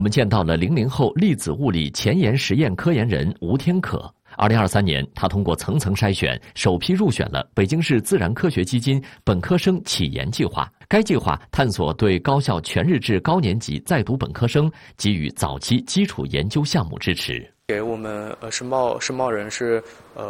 我们见到了00后粒子物理前沿实验科研人吴天可。2023年，他通过层层筛选，首批入选了北京市自然科学基金本科生启研计划。该计划探索对高校全日制高年级在读本科生给予早期基础研究项目支持。 给我们申报人是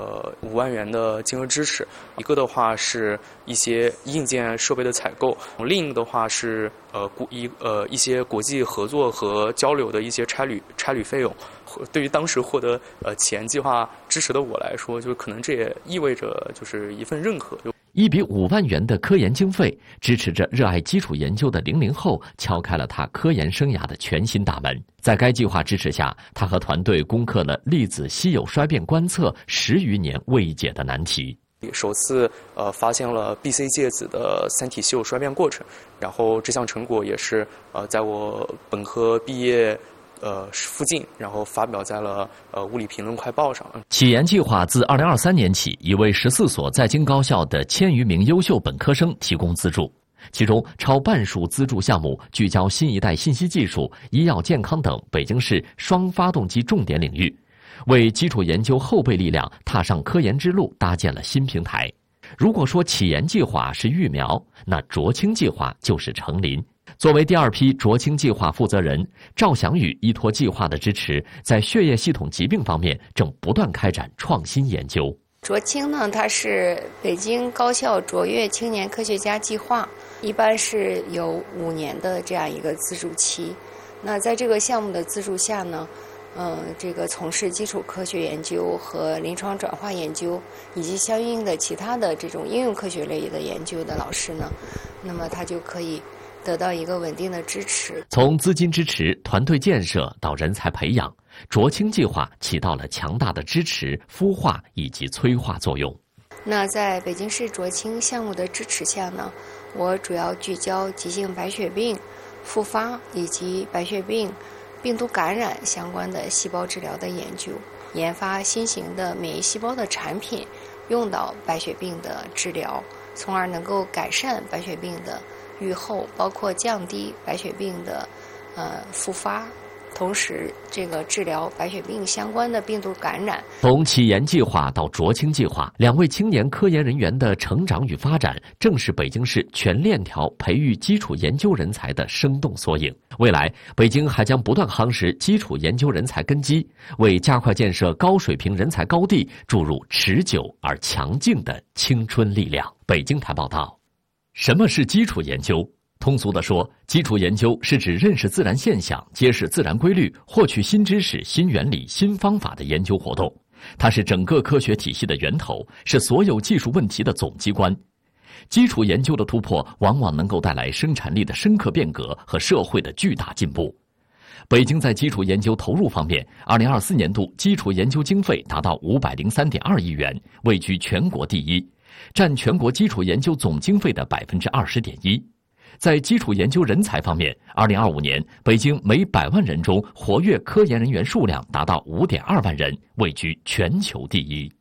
5万元的金额支持，一个的话是一些硬件设备的采购，另一个的话是一些国际合作和交流的一些差旅费用。对于当时获得启研计划支持的我来说，就可能这也意味着就是一份认可。 1笔5万元的科研经费，支持着热爱基础研究的00后敲开了他科研生涯的全新大门。在该计划支持下，他和团队攻克了粒子稀有衰变观测10余年未解的难题。 首次发现了 BC 介子的三体稀有衰变过程，然后这项成果也是在我本科毕业附近，然后发表在了物理评论快报上。 启研计划自2023年起，已为14所在京高校的1000余名优秀本科生提供资助，其中超半数资助项目聚焦新一代信息技术、医药健康等北京市双发动机重点领域，为基础研究后备力量踏上科研之路搭建了新平台。如果说启研计划是育苗，那卓青计划就是成林。作为第2批卓青计划负责人，赵翔宇依托计划的支持，在血液系统疾病方面正不断开展创新研究。 卓青呢，它是北京高校卓越青年科学家计划，一般是有5年的这样一个资助期。那在这个项目的资助下呢，这个从事基础科学研究和临床转化研究，以及相应的其他的这种应用科学类的研究的老师呢，那么他就可以得到一个稳定的支持。 从资金支持、团队建设到人才培养，卓青计划起到了强大的支持、孵化以及催化作用。 那在北京市卓青项目的支持下呢，我主要聚焦急性白血病、复发以及白血病、病毒感染相关的细胞治疗的研究，研发新型的免疫细胞的产品，用到白血病的治疗，从而能够改善白血病的预后，包括降低白血病的复发，同时这个治疗白血病相关的病毒感染。 从启研计划到卓青计划，2位青年科研人员的成长与发展，正是北京市全链条培育基础研究人才的生动缩影。未来，北京还将不断夯实基础研究人才根基，为加快建设高水平人才高地注入持久而强劲的青春力量。北京台报道。什么是基础研究？通俗地说，基础研究是指认识自然现象、揭示自然规律、获取新知识、新原理、新方法的研究活动。它是整个科学体系的源头，是所有技术问题的总机关。基础研究的突破，往往能够带来生产力的深刻变革和社会的巨大进步。北京在基础研究投入方面，2024年度基础研究经费达到503.2亿元，位居全国第一，占全国基础研究总经费的20.1%。在基础研究人才方面，2025年北京每100万人中活跃科研人员数量达到5.2万人，位居全球第一。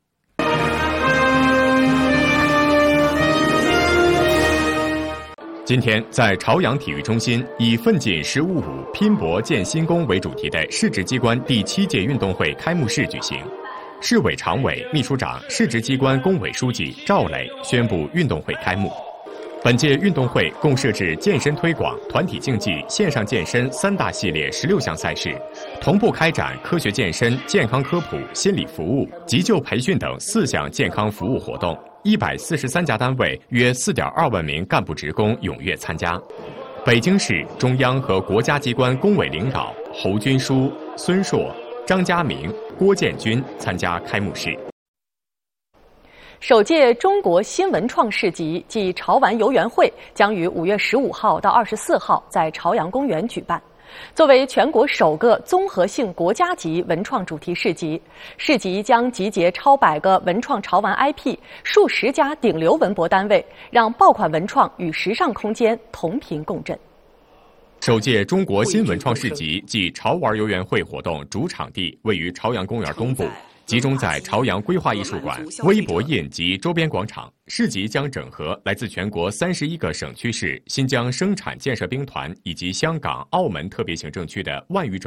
今天，在朝阳体育中心，以“奋进十五五，拼搏建新功”为主题的市直机关第7届运动会开幕式举行。市委常委、秘书长、市直机关工委书记赵磊宣布运动会开幕。本届运动会共设置健身推广、团体竞技、线上健身3大系列16项赛事，同步开展科学健身、健康科普、心理服务、急救培训等4项健康服务活动。143家单位约4.2万名干部职工踊跃参加。北京市、中央和国家机关工委领导侯军书、孙硕、张家明、郭建军参加开幕式。 首届中国新文创市集暨潮玩游园会将于5月15号到24号在朝阳公园举办。作为全国首个综合性国家级文创主题市集，市集将集结超100个文创潮玩 IP、数十家顶流文博单位，让爆款文创与时尚空间同频共振。 首届中国新文创市集暨潮玩游园会活动主场地位于朝阳公园东部，集中在朝阳规划艺术馆、微博印及周边广场。市集将整合来自全国31个省区市、新疆生产建设兵团以及香港、澳门特别行政区的1万余种